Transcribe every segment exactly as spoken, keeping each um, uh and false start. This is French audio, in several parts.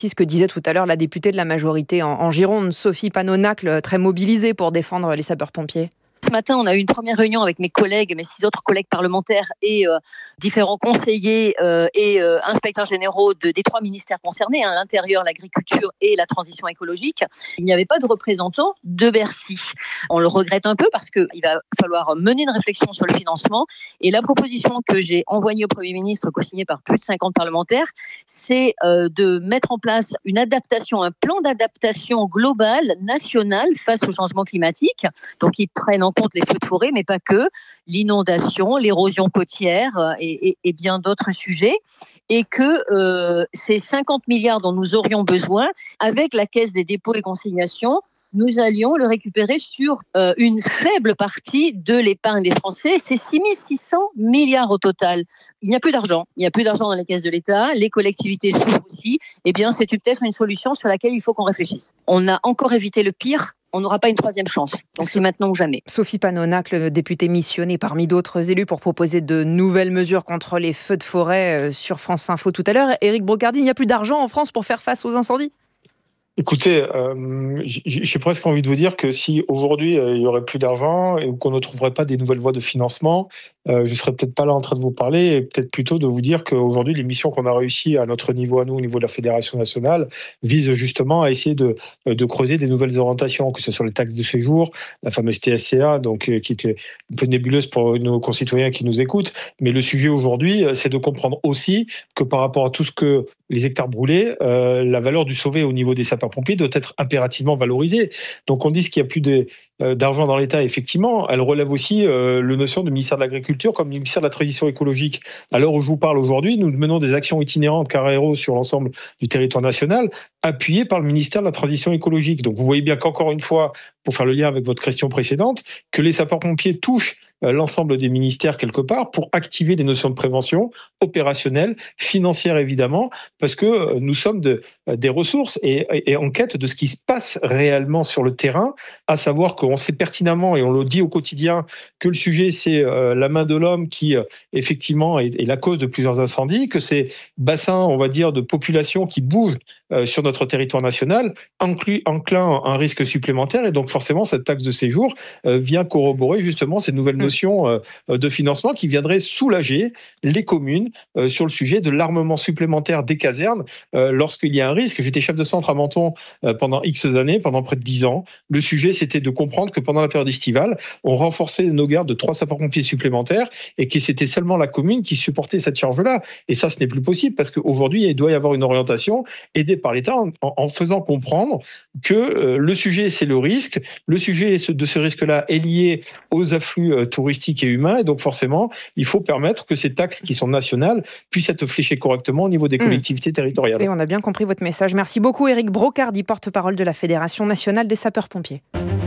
C'est ce que disait tout à l'heure la députée de la majorité en, en Gironde, Sophie Panneau-Nacle, très mobilisée pour défendre les sapeurs-pompiers. Ce matin, on a eu une première réunion avec mes collègues, mes six autres collègues parlementaires et euh, différents conseillers euh, et euh, inspecteurs généraux de, des trois ministères concernés, hein, l'intérieur, l'agriculture et la transition écologique. Il n'y avait pas de représentants de Bercy. On le regrette un peu parce qu'il va falloir mener une réflexion sur le financement. Et la proposition que j'ai envoyée au Premier ministre, co-signée par plus de cinquante parlementaires, c'est euh, de mettre en place une adaptation, un plan d'adaptation global, national, face au changement climatique. Donc, ils prennent en compte les feux de forêt, mais pas que, l'inondation, l'érosion côtière et, et, et bien d'autres sujets, et que euh, ces cinquante milliards dont nous aurions besoin, avec la Caisse des dépôts et consignations, nous allions le récupérer sur euh, une faible partie de l'épargne des Français. C'est six mille six cents milliards au total. Il n'y a plus d'argent. Il n'y a plus d'argent dans les caisses de l'État. Les collectivités souffrent aussi. Eh bien, c'est peut-être une solution sur laquelle il faut qu'on réfléchisse. On a encore évité le pire. On n'aura pas une troisième chance. Donc c'est maintenant ou jamais. Sophie Panneau-Nacle, députée missionnée parmi d'autres élus pour proposer de nouvelles mesures contre les feux de forêt sur France Info tout à l'heure. Éric Brocardi, il n'y a plus d'argent en France pour faire face aux incendies ? Écoutez, euh, j'ai presque envie de vous dire que si aujourd'hui euh, il y aurait plus d'argent et qu'on ne trouverait pas des nouvelles voies de financement, euh, je serais peut-être pas là en train de vous parler et peut-être plutôt de vous dire qu'aujourd'hui les missions qu'on a réussi à notre niveau à nous, au niveau de la Fédération nationale, visent justement à essayer de, de creuser des nouvelles orientations, que ce soit sur les taxes de séjour, la fameuse T S C A, donc euh, qui était un peu nébuleuse pour nos concitoyens qui nous écoutent. Mais le sujet aujourd'hui, c'est de comprendre aussi que par rapport à tout ce que les hectares brûlés, euh, la valeur du sauvé au niveau des sapeurs-pompiers doit être impérativement valorisée. Donc on dit qu'il n'y a plus de, euh, d'argent dans l'État, effectivement, elle relève aussi euh, le notion du ministère de l'Agriculture comme du ministère de la Transition écologique. À l'heure où je vous parle aujourd'hui, nous menons des actions itinérantes Carrero sur l'ensemble du territoire national, appuyées par le ministère de la Transition écologique. Donc vous voyez bien qu'encore une fois, pour faire le lien avec votre question précédente, que les sapeurs-pompiers touchent l'ensemble des ministères quelque part pour activer des notions de prévention opérationnelle, financière évidemment, parce que nous sommes de, des ressources et, et, et en quête de ce qui se passe réellement sur le terrain, à savoir qu'on sait pertinemment et on le dit au quotidien que le sujet c'est euh, la main de l'homme qui euh, effectivement est, est la cause de plusieurs incendies, que ces bassins, on va dire, de population qui bougent euh, sur notre territoire national inclut, enclin un risque supplémentaire et donc forcément cette taxe de séjour euh, vient corroborer justement ces nouvelles notions de financement qui viendrait soulager les communes sur le sujet de l'armement supplémentaire des casernes lorsqu'il y a un risque. J'étais chef de centre à Menton pendant X années, pendant près de dix ans. Le sujet, c'était de comprendre que pendant la période estivale, on renforçait nos gardes de trois sapeurs-pompiers supplémentaires et que c'était seulement la commune qui supportait cette charge-là. Et ça, ce n'est plus possible parce qu'aujourd'hui, il doit y avoir une orientation aidée par l'État en, en faisant comprendre que le sujet, c'est le risque. Le sujet de ce risque-là est lié aux afflux touristiques touristique et humain, et donc forcément, il faut permettre que ces taxes qui sont nationales puissent être fléchées correctement au niveau des collectivités mmh. territoriales. Et on a bien compris votre message. Merci beaucoup Éric Brocardi, porte-parole de la Fédération nationale des sapeurs-pompiers.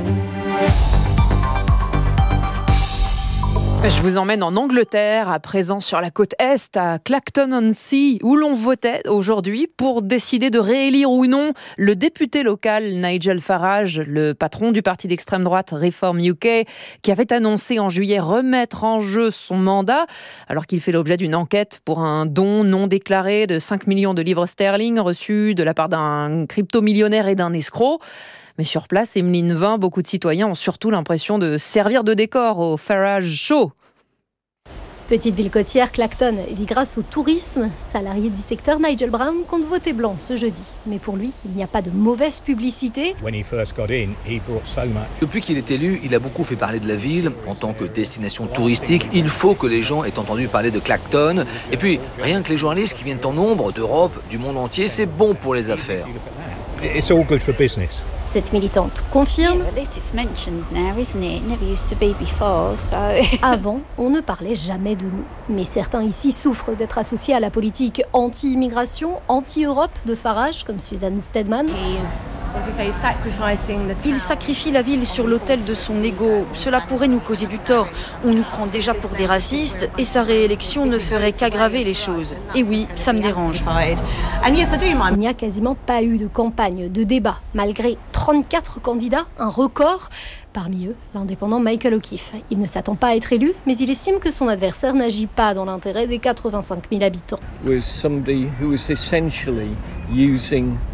Je vous emmène en Angleterre, à présent sur la côte Est, à Clacton-on-Sea, où l'on votait aujourd'hui pour décider de réélire ou non le député local Nigel Farage, le patron du parti d'extrême droite Reform U K, qui avait annoncé en juillet remettre en jeu son mandat, alors qu'il fait l'objet d'une enquête pour un don non déclaré de cinq millions de livres sterling reçus de la part d'un crypto-millionnaire et d'un escroc. Mais sur place, Emeline Vin, beaucoup de citoyens ont surtout l'impression de servir de décor au Farage Show. Petite ville côtière, Clacton vit grâce au tourisme. Salarié du secteur, Nigel Brown compte voter blanc ce jeudi. Mais pour lui, il n'y a pas de mauvaise publicité. Depuis qu'il est élu, il a beaucoup fait parler de la ville. En tant que destination touristique, il faut que les gens aient entendu parler de Clacton. Et puis, rien que les journalistes qui viennent en nombre d'Europe, du monde entier, c'est bon pour les affaires. It's all good for business. Cette militante confirme. Avant, on ne parlait jamais de nous. Mais certains ici souffrent d'être associés à la politique anti-immigration, anti-Europe de Farage, comme Suzanne Stedman. Il sacrifie la ville sur l'autel de son ego. Cela pourrait nous causer du tort. On nous prend déjà pour des racistes et sa réélection ne ferait qu'aggraver les choses. Et oui, ça me dérange. Il n'y a quasiment pas eu de campagne, de débat, malgré trente-quatre candidats, un record. Parmi eux, l'indépendant Michael O'Keefe. Il ne s'attend pas à être élu, mais il estime que son adversaire n'agit pas dans l'intérêt des quatre-vingt-cinq mille habitants. Was somebody who was essentially using